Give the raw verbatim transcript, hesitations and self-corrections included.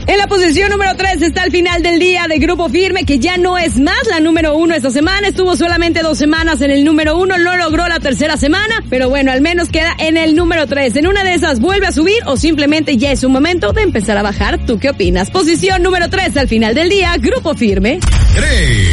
En la posición número tres está el final del día de Grupo Firme, que ya no es más la número uno esta semana. Estuvo solamente dos semanas en el número uno, no logró la tercera semana, pero bueno, al menos queda en el número tres. En una de esas vuelve a subir o simplemente ya es un momento de empezar a bajar. ¿Tú qué opinas? Posición número tres al final del día, Grupo Firme. tres.